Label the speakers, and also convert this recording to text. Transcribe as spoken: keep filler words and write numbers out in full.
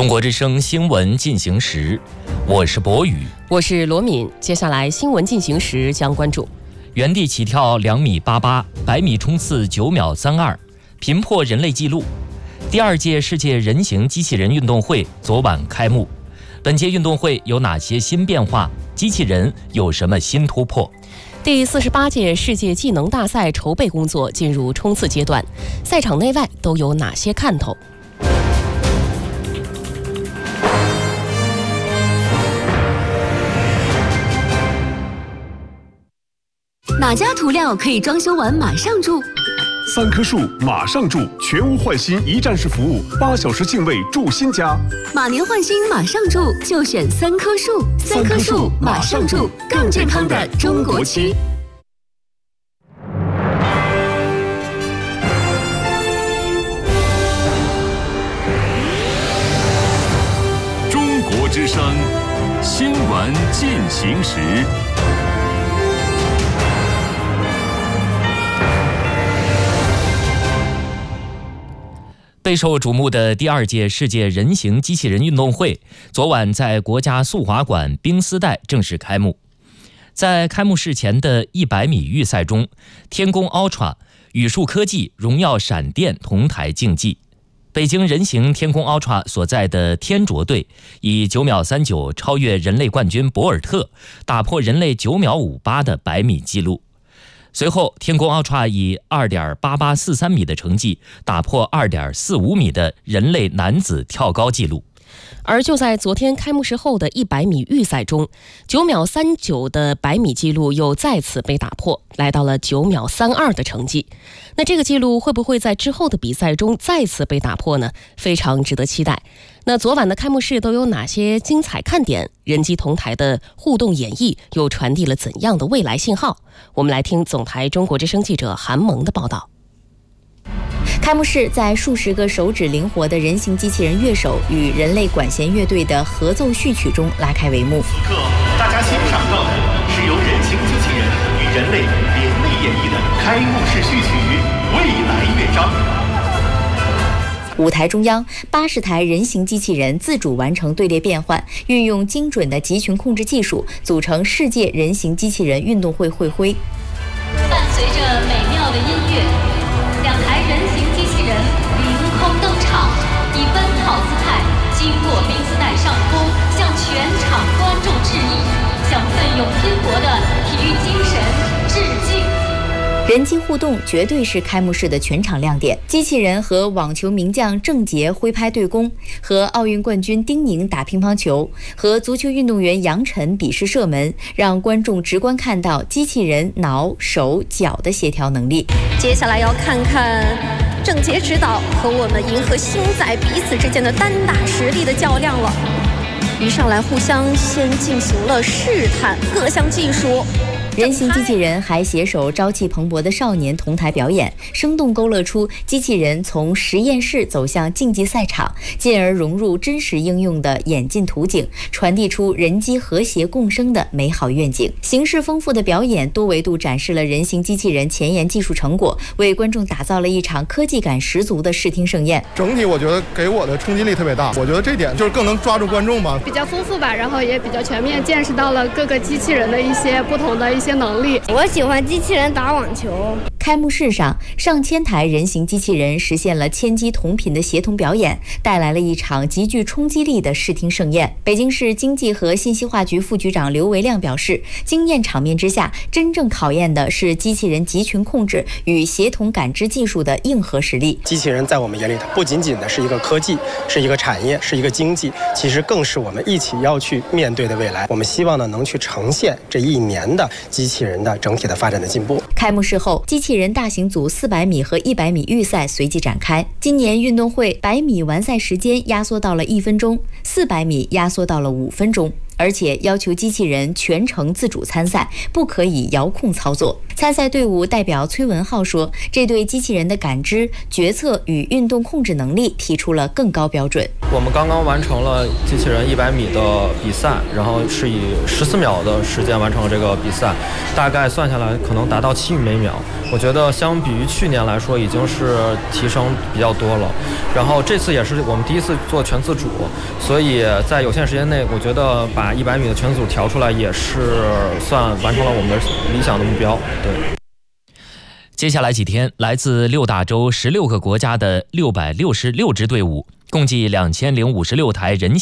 Speaker 1: 中国之声新闻进行时，我是博宇，
Speaker 2: 我是罗敏。接下来新闻进行时将关注：
Speaker 1: 原地起跳两米八八，百米冲刺九秒三二，频破人类纪录。第二届世界人形机器人运动会昨晚开幕。本届运动会有哪些新变化？机器人有什么新突破？
Speaker 2: 第四十八届世界技能大赛筹备工作进入冲刺阶段，赛场内外都有哪些看头？
Speaker 3: 哪家涂料可以装修完马上住？
Speaker 4: 三棵树马上住，全屋换新一站式服务，八小时净位住新家。
Speaker 3: 马年换新马上住，就选三棵树。三棵树马上住，更健康的中国区。
Speaker 5: 中国之声新闻进行时。
Speaker 1: 备受瞩目的第二届世界人形机器人运动会昨晚在国家速滑馆冰丝带正式开幕。在开幕式前的一百米预赛中，天宫 Ultra、宇树科技、荣耀闪电同台竞技。北京人形天宫 Ultra 所在的天卓队以九秒三九超越人类冠军博尔特，打破人类九秒五八的百米纪录。随后，天宫 Ultra 以 二点八八四三米的成绩打破 二点四五米的人类男子跳高纪录。
Speaker 2: 而就在昨天开幕式后的一百米预赛中，九秒三九的百米纪录又再次被打破，来到了九秒三二的成绩。那这个纪录会不会在之后的比赛中再次被打破呢？非常值得期待。那昨晚的开幕式都有哪些精彩看点？人机同台的互动演绎又传递了怎样的未来信号？我们来听总台中国之声记者韩萌的报道。
Speaker 6: 开幕式在数十个手指灵活的人形机器人乐手与人类管弦乐队的合奏序曲中拉开帷幕。
Speaker 7: 此刻，大家欣赏到的是由人形机器人与人类联袂演绎的开幕式序曲《未来乐章》。
Speaker 6: 舞台中央，八十台人形机器人自主完成队列变换，运用精准的集群控制技术，组成世界人形机器人运动会会徽。
Speaker 8: 伴随着美妙的音乐，两台人形机器人凌空登场，以奔跑姿态经过冰丝带上空，向全场观众致意，向奋勇拼搏的体育精神致敬。
Speaker 6: 人机互动绝对是开幕式的全场亮点。机器人和网球名将郑洁挥拍对攻，和奥运冠军丁宁打乒乓球，和足球运动员杨晨比试射门，让观众直观看到机器人脑、手、脚的协调能力。
Speaker 9: 接下来要看看郑洁指导和我们银河星仔彼此之间的单打实力的较量了。一上来互相先进行了试探各项技术。
Speaker 6: 人形机器人还携手朝气蓬勃的少年同台表演，生动勾勒出机器人从实验室走向竞技赛场，进而融入真实应用的演进图景，传递出人机和谐共生的美好愿景。形式丰富的表演多维度展示了人形机器人前沿技术成果，为观众打造了一场科技感十足的视听盛宴。
Speaker 10: 整体我觉得给我的冲击力特别大，我觉得这点就是更能抓住观众吧，
Speaker 11: 比较丰富吧，然后也比较全面，见识到了各个机器人的一些不同的一些能力。
Speaker 12: 我喜欢机器人打网球。
Speaker 6: 开幕式上，上千台人形机器人实现了千机同频的协同表演，带来了一场极具冲击力的视听盛宴。北京市经济和信息化局副局长刘维亮表示，惊艳场面之下，真正考验的是机器人集群控制与协同感知技术的硬核实力。
Speaker 13: 机器人在我们眼里，它不仅仅的是一个科技，是一个产业，是一个经济，其实更是我们一起要去面对的未来。我们希望呢，能去呈现这一年的机器人的整体的发展的进步。
Speaker 6: 开幕式后，机器人大型组四百米和一百米预赛随即展开。今年运动会百米完赛时间压缩到了一分钟，四百米压缩到了五分钟。而且要求机器人全程自主参赛，不可以遥控操作。 参赛队伍代表崔文浩说，这对机器人的感知、决策与运动控制能力提出了更高标准。
Speaker 14: 我们刚刚完成了机器人一百米的比赛，然后是以十四秒的时间完成了这个比赛，大概算下来可能达到七米每秒。我觉得相比于去年来说，已经是提升比较多了。然后这次也是我们第一次做全自主，所以在有限时间内，我觉得把一百米的全自主调出来，也是算完成了我们的理想的目标。对。
Speaker 1: 接下来几天，来自六大洲十六个国家的六百六十六支队伍，共计两千零五十六台人形